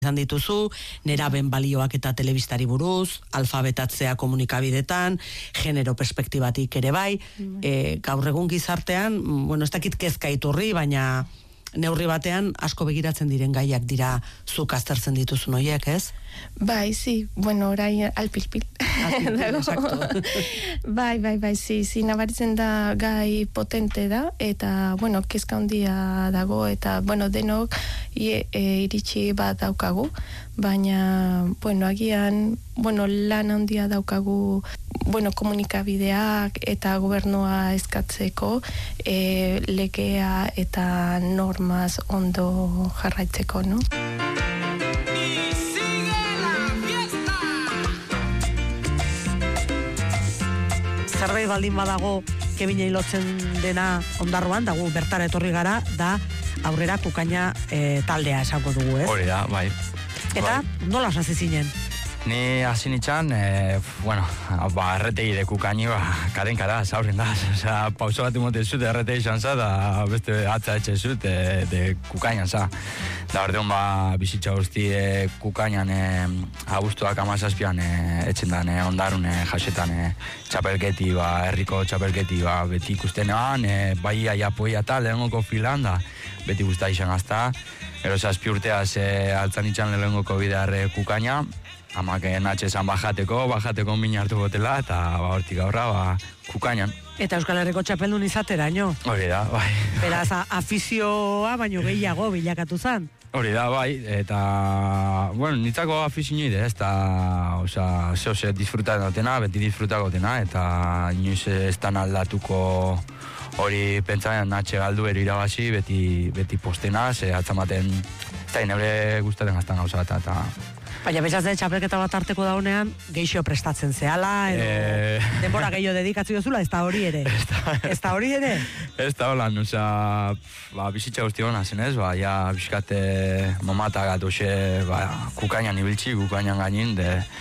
izan dituzu, neraben balioak eta telebistari buruz, alfabetatzea komunikabidetan, genero perspektibatik ere bai, gaur egun gizartean, bueno, ez dakit kezka iturri, baina neurri batean asko begiratzen diren gaiak dira zuk aztertzen dituzun horiek, ez? Bai, sí, bueno, orain alpilpil. Exacto. Bai, sí, nabaritzen da gai potente da, eta, bueno, kezka handia dago, eta, bueno, denok iritsi bat daukagu, baina, bueno, agian, bueno, lan handia daukagu, bueno, komunikabideak eta gobernua eskatzeko, legea eta normaz ondo jarraitzeko, no? Zerbait baldin badago Kevina hilotzen dena Ondarruan, dago bertara etorri gara, da aurrera kukaina taldea esango dugu, ez? Hori da, bai. Eta nola hasi zinen? Ni hasi nintzen, bueno, erretegi de kukaini, karen kara, zaurin da, pauso bat imote zut, erretegi izan za, da beste atza etxe zut, de kukainan za. Da ordeon bizitza guzti kukainan abuztuak 17an etxen dan Ondarrun jasetan txapelketi, herriko txapelketi, beti ikusten eban, bai aiapoia eta lehengoko filan, da beti guzta izan gazta. Ero 7 urteaz altzan itxan lehengoko bidearre kukaina, amak natxe esan bajateko min hartu gotela, eta hortik aurra kukainan. Eta Euskal Herriko txapeldun izatera, no? Hori da, bai. Beraz, afizioa baino gehiago bilakatu zan. Hori da, bai, eta, bueno, nitzako afizio ide, ez da, zehose disfrutatzen dutena, beti disfrutatzen eta inoiz ez dan aldatuko hori pentsatzen natxe galdu irabazi, beti postena, atzamaten, ez da, nebre gustaten gaztan gauza eta... Baina betxatzen txapelketa bat harteko daunean, geixo prestatzen zehala, edo denbora gehiago dedikatzio duzula, ez da hori ere? Ez da hori ere? Ez da holan, bizitza guzti hona zen ez, ja bizkate mamata gatoxe kukainan ibiltzi, kukainan gainin,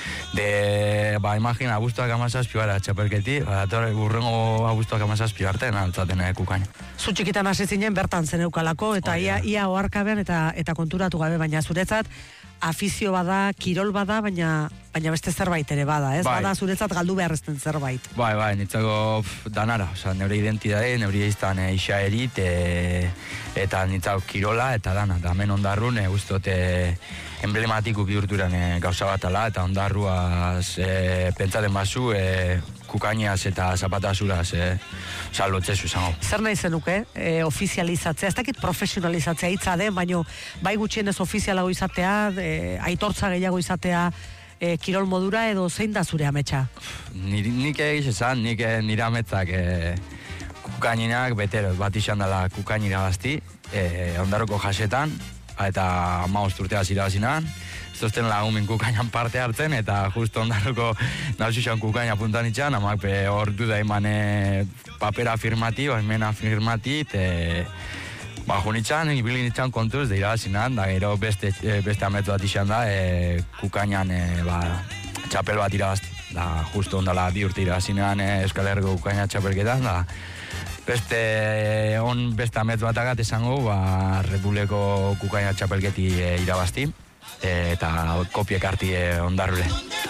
imagina, abuztuak 17 gara txapelketi, urrengo abuztuak 17 artean altzaten kukaina. Zu txikitan hasi zinen bertan zeneukalako, eta ia oharkabean eta konturatu gabe, baina zuretzat, afizio bada, kirol bada, baina beste zerbait ere bada, ez? Bada zuretzat galdu beharrezten zerbait. Bai, nitzako danara, neure identidade, neure izan isa erit, eta nitzako kirola, eta dana, da hemen Ondarrun, guztote emblematiku bihurturan gauza bat ala, eta Ondarruaz pentsaten bazu, kukainiaz eta zapatazuraz lotzezu izango. Zer nahi zenuke, ofizializatzea, ez dakit profesionalizatzea hitza den, baina bai gutxienez ofizialago izatea, aitortza gehiago izatea, kirol modura edo zein da zure ametsa? Nik egiz esan, nik nire ametzak kukaininak betero, bat izan dela kukainira gazti, Ondarroko jasetan, eta 15 urtea zirabazinan, zozten lagumin kukainan parte hartzen, eta justo Ondarroko nauzizan kukaina puntan itxan, amak hor du da iman papera afirmati, hemen afirmati, junitzen, ibilin itxan kontuz, da irabazinan, da gero beste ametu bat izan da, kukainan txapel bat irabazti. Da justo ondala 2 urte irabazinan Euskal Herriko kukaina txapelketan, da beste amet bat agat esango, Red Bulleko kukaina txapelketi irabazti, eta kopiek harti Ondarrure.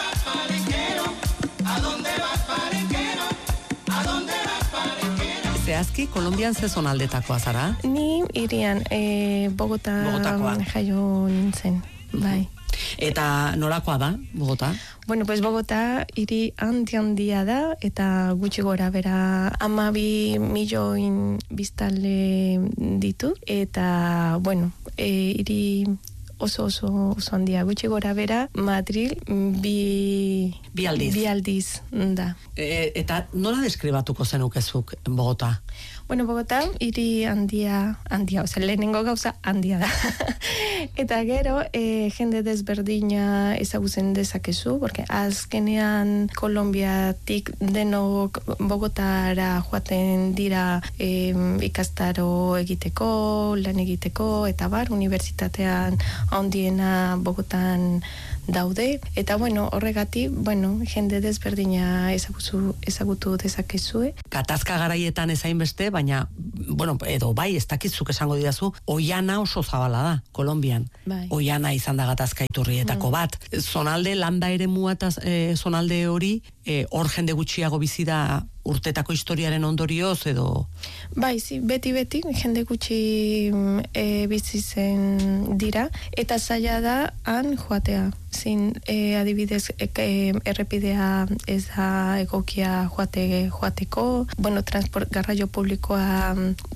Zehazki, Kolombian ze zonaldetakoa zara? Ni irian, Bogotan jaio nintzen, bai. Eta nolakoa da, Bogota? Bueno, pues Bogota hiri handia da, eta gutxi gora bera 12 milioin biztanle ditu, eta, bueno, hiri oso handia, gutxi gora bera, Madrid bi aldiz da. Eta nola deskribatuko zenukezuk Bogota? Bueno, Bogota hiri handia, lehenengo gauza handia da. Eta gero, jende desberdina ezagutzen dezakezu, porque azkenean Kolombiatik denok Bogotara joaten dira ikastaro egiteko, lan egiteko, eta unibertsitatean handiena Bogotan daude, eta horregatik, jende desberdina ezagutu dezakezue. Gatazka garaietan ezain beste, baina, edo bai, ez dakitzuk esango didazu, Oiana oso zabala da, Kolonbian. Bai. Oiana izan da gatazka iturrietako bat. Zonalde, landa ere muataz, zonalde hori, hor jende gutxiago bizi da urtetako historiaren ondorioz, edo... Bai, beti jende gutxi bizi zen dira, eta zaila da han joatea. Adibidez, errepidea ez da egokia joateko, garraio publikoa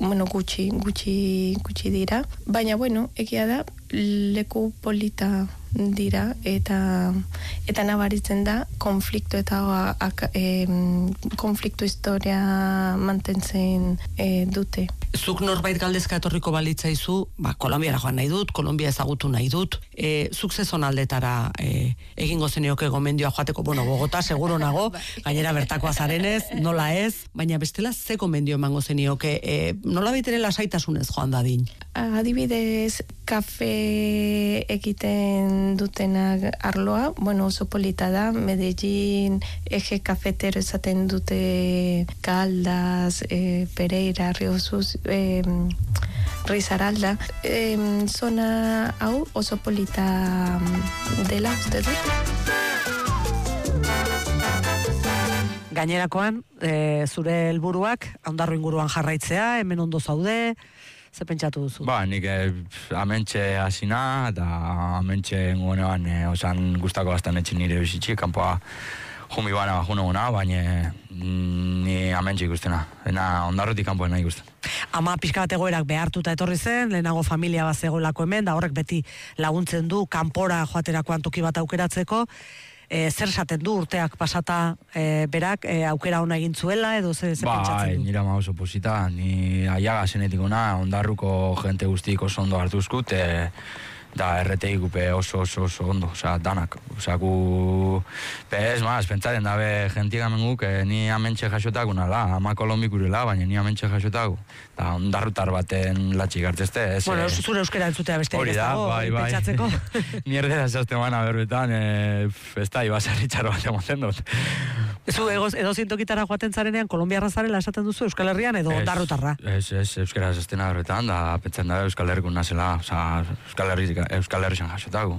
gutxi dira, baina egia da leku polita dira, eta nabaritzen da konflikto eta konflikto historia mantentzen dute. Zuk norbait galdezka etorriko balitzaizu, Kolonbiara joan nahi dut, Kolombia ezagutu nahi dut, zuk ze zonaldetara egingo zenioke gomendioa joateko, Bogota seguro nago, gainera bertakoa zarenez, nola ez, baina bestela ze gomendio emango zenioke, nola baitere lasaitasunez joan dadin? Adibidez, kafe egiten dutenak arloa, oso polita da, Medellín, eje kafetero esaten dute Caldas, Pereira, Riosuz, Risaralda, zona hau oso polita dela, uste dut? Gainerakoan, zure helburuak Ondarru inguruan jarraitzea, hemen ondo zaude, ze pentsatu duzu? Nik amentxe hasina, eta amentxe nguenean osan guztako bastan etxin nire bizitxik, kanpoa jumi bana bajuno guna, baina ni amentxe ikustena. Ondarrutik kanpoen nahi ikusten. Ama pixka bat egoerak behartuta etorri zen, lehenago familia bat zegoelako hemen, da horrek beti laguntzen du kanpora joaterakoan toki bat aukeratzeko. Zer esaten du urteak pasata berak aukera ona egin zuela, edo zer pentsatzen du? Nire ama oso posita, ni aiaga zenetik ona, Ondarruko jente guztik oso ondo hartuzkut, da erretei gupe oso ondo, danak. Gu, pentsaren dabe jentik amenguk, ni amentxe jasotak unala, ama kolombikurela, baina ni amentxe jasotak. Da, Ondarrutar baten latxik hartzeste. Zure euskera entzutea beste ez dago, pentsatzeko. Ni erdera zazte mana berbetan, ez da, ibasarritxaro bat emoten dut. Zu edo zintokitara joaten zarenean, kolombiarra zarela esaten duzu Euskal Herrian edo Ondarrutarra? Ez, euskera zaztena berbetan, da, pentsan da Euskal Herrikun nazela, Euskal Herrian jasotagu.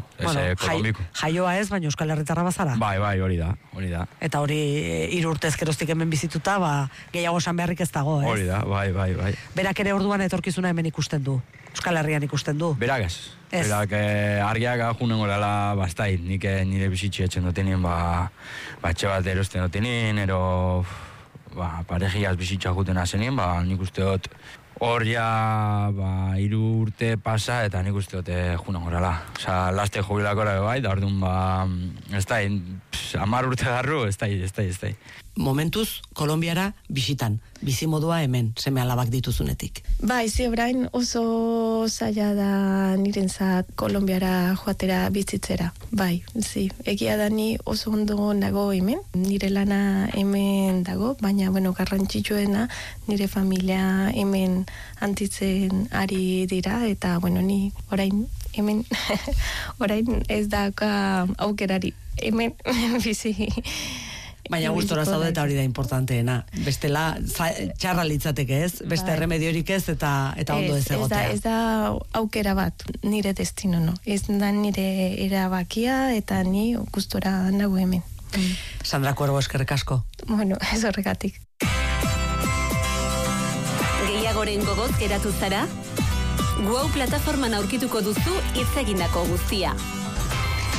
Jaioa ez, baina Euskal Herritarra bazara? Bai, hori da. Eta hori 3 urtez geroztik hemen bizituta, gehiago esan beharrik ez dago, ez? Hori da, bai. Berak ere orduan etorkizuna hemen ikusten du? Euskal Herrian ikusten du? Berak ez. Berak argiak junen gorela bastait. Nik nire bizitxe etxen dutenien, etxe bat erosten dutenien, ero parejiaz bizitxa juten azenien, nik uste dut hor ja 3 urte pasa eta nik uste dut junen gorela. Laste jubilakora bai, da orduan ez da, 10 urte garru, ez da. Momentuz, Kolonbiara bisitan, bizimodua hemen, seme alabak dituzunetik. Bai, orain oso zaila da nirentzat Kolonbiara joatera bizitzera. Bai, egia da ni oso ondo nago hemen, nire lana hemen dago, baina, garrantzitsuena nire familia hemen handitzen ari dira, eta, ni orain hemen, orain ez da aukerari, hemen bizi. Baina gustora zaude eta hori da importanteena. Bestela, txarra litzateke ez, beste erremediorik ez eta ondo ez egotea. Ez da aukera bat, nire destino, no. Ez da nire erabakia eta ni gustora nago hemen. Sandra Cuervo, eskerrik asko. Ez horregatik. Gehiagoren gogoz geratu zara? Guau plataforman aurkituko duzu hitz egindako guztia.